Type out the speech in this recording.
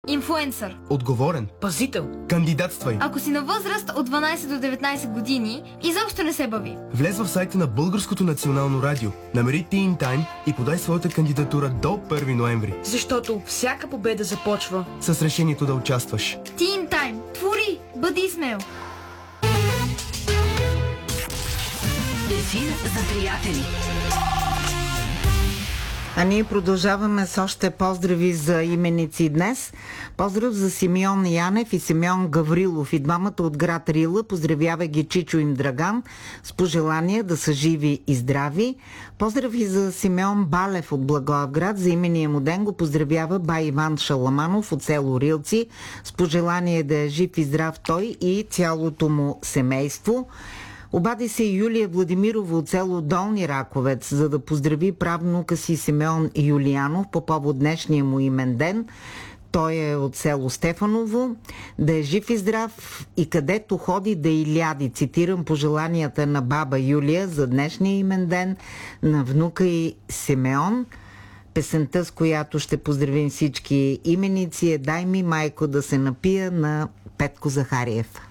Инфлуенсър. Отговорен. Пазител. Кандидатствай. Ако си на възраст от 12 до 19 години, изобщо не се бави. Влез в сайта на Българското национално радио, намери Teen Time и подай своята кандидатура до 1 ноември. Защото всяка победа започва с решението да участваш. Teen Time. Твори! Бъди смел! Ефир за приятели. А ние продължаваме с още поздрави за именици днес. Поздрав за Симеон Янев и Симеон Гаврилов, и двамата от град Рила. Поздравява ги Чичо им Драган с пожелание да са живи и здрави. Поздрав и за Симеон Балев от Благоевград. За имения му ден го поздравява бай Иван Шаламанов от село Рилци с пожелание да е жив и здрав той и цялото му семейство. Обади се Юлия Владимирова от село Долни Раковец, за да поздрави правнука си Симеон Юлиянов по повод днешния му имен ден. Той е от село Стефаново. Да е жив и здрав и където ходи да иляди. Цитирам пожеланията на баба Юлия за днешния имен ден на внука и Симеон. Песента, с която ще поздравим всички именици, е "Дай ми, майко, да се напия" на Петко Захариев.